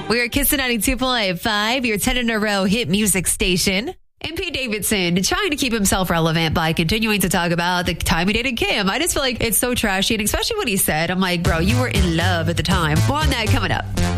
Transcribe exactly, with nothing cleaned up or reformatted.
We're Kiss ninety-two point five, your ten in a row hit music station. And Pete Davidson trying to keep himself relevant by continuing to talk about the time he dated Kim. I just feel like it's so trashy, and especially what he said. I'm like, bro, you were in love at the time. More on that coming up.